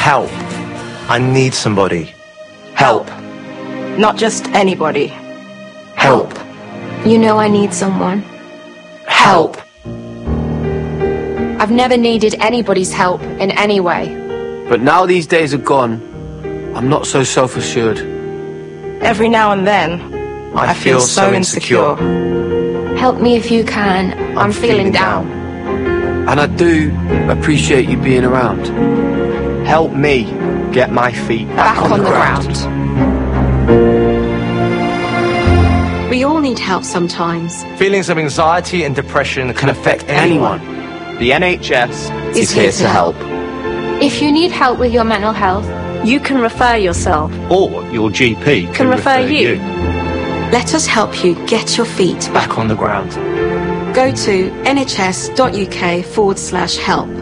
Help. I need somebody. Help. Not just anybody. Help. You know I need someone. Help. I've never needed anybody's help in any way. But now these days are gone, I'm not so self-assured. Every now and then, I feel so insecure. Help me if you can. I'm feeling down. And I do appreciate you being around. Help me get my feet Back on the ground. We all need help sometimes. Feelings of anxiety and depression can affect anyone. The NHS is here to help. If you need help with your mental health, You can refer yourself. Or your GP Can refer you. Let us help you get your feet back. back on the ground. Go to nhs.uk/help.